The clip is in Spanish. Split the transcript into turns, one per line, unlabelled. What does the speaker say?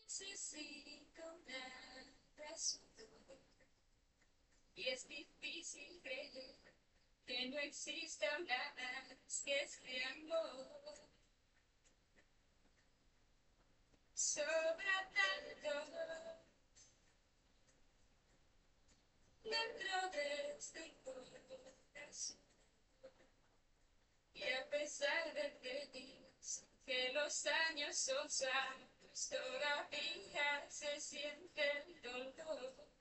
Necesito una razón y es difícil creer que no exista nada más que este amor. Sobra tanto dentro de este corazón y a pesar de pedir que los años son santos, todavía se siente el dolor.